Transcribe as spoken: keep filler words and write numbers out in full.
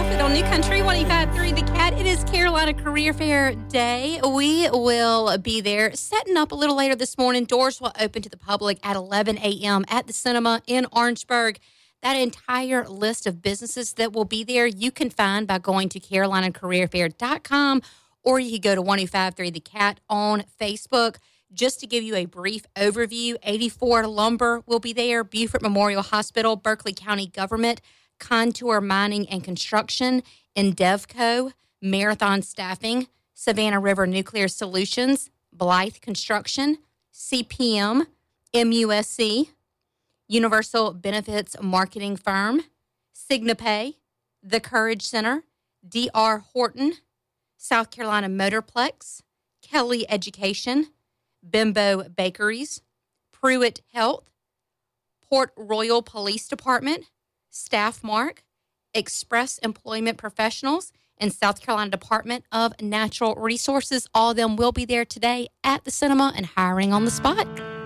Outfit on New Country one oh five point three The Cat. It is Carolina Career Fair Day. We will be there setting up a little later this morning. Doors will open to the public at eleven a.m. at the cinema in Orangeburg. That entire list of businesses that will be there you can find by going to carolina career fair dot com, or you can go to one oh five point three The Cat on Facebook. Just to give you a brief overview, eighty-four Lumber will be there, Beaufort Memorial Hospital, Berkeley County Government, Contour Mining and Construction, Endevco, Marathon Staffing, Savannah River Nuclear Solutions, Blythe Construction, C P M, M U S C, Universal Benefits Marketing Firm, Signapay, The Courage Center, D R Horton, South Carolina Motorplex, Kelly Education, Bimbo Bakeries, Pruitt Health, Port Royal Police Department, Staff Mark, Express Employment Professionals, and South Carolina Department of Natural Resources. All of them will be there today at the cinema and hiring on the spot.